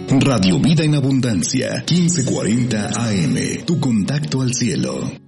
Radio Vida en Abundancia, 1540 AM, tu contacto al cielo.